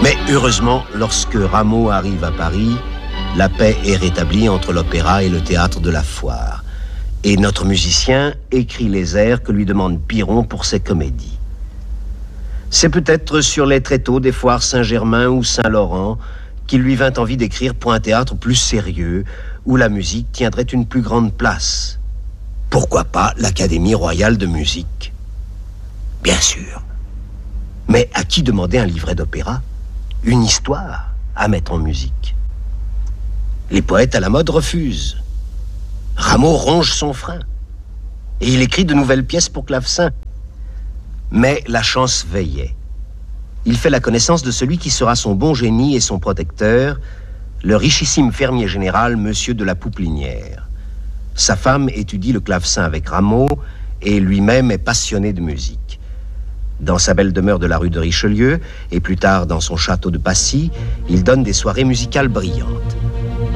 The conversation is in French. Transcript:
Mais heureusement, lorsque Rameau arrive à Paris, la paix est rétablie entre l'opéra et le théâtre de la Foire. Et notre musicien écrit les airs que lui demande Piron pour ses comédies. C'est peut-être sur les tréteaux des foires Saint-Germain ou Saint-Laurent qu'il lui vint envie d'écrire pour un théâtre plus sérieux, où la musique tiendrait une plus grande place. Pourquoi pas l'Académie royale de musique? Bien sûr. Mais à qui demander un livret d'opéra? Une histoire à mettre en musique? Les poètes à la mode refusent. Rameau ronge son frein. Et il écrit de nouvelles pièces pour clavecin. Mais la chance veillait. Il fait la connaissance de celui qui sera son bon génie et son protecteur, le richissime fermier général, monsieur de la Pouplinière. Sa femme étudie le clavecin avec Rameau et lui-même est passionné de musique. Dans sa belle demeure de la rue de Richelieu et plus tard dans son château de Passy, il donne des soirées musicales brillantes.